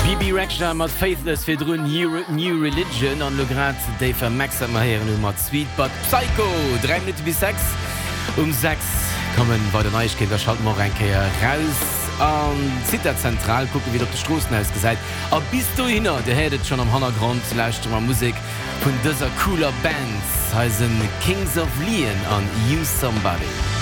BB Rexha mat Faithless fir drun New Religion an le Grad Dave Max Maherieren mat Sweet But Psycho 3 Minuten bis 6 6 kommen war der Neuigkeet der Schalt Morenkeier raus an Zitterzentral gucken wie op de Strossen aus gesagt a bist du hinner der hättet schon am Hannergrund lauscht mal Musik vun dëser cooler Bands heißen Kings of Leon an You Somebody.